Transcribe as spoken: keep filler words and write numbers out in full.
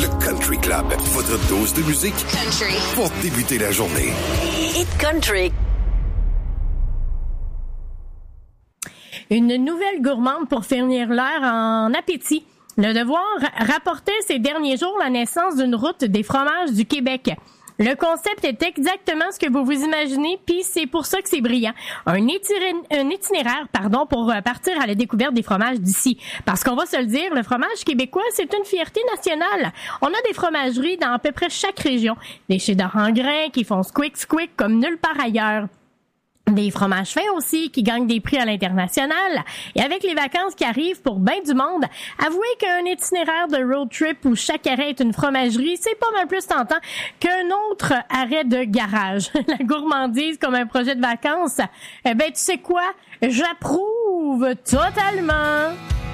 Le Country Club, votre dose de musique Country pour débuter la journée. Hit Country. Une nouvelle gourmande pour finir l'heure en appétit. Le Devoir rapportait ces derniers jours la naissance d'une route des fromages du Québec. Le concept est exactement ce que vous vous imaginez, puis c'est pour ça que c'est brillant. Un, itinéré- un itinéraire, pardon, pour partir à la découverte des fromages d'ici. Parce qu'on va se le dire, le fromage québécois, c'est une fierté nationale. On a des fromageries dans à peu près chaque région. Des cheddar en grains qui font squick squick comme nulle part ailleurs. Des fromages fins aussi qui gagnent des prix à l'international. Et avec les vacances qui arrivent pour bien du monde, avouez qu'un itinéraire de road trip où chaque arrêt est une fromagerie, c'est pas mal plus tentant qu'un autre arrêt de garage. La gourmandise comme un projet de vacances, eh ben tu sais quoi? J'approuve totalement!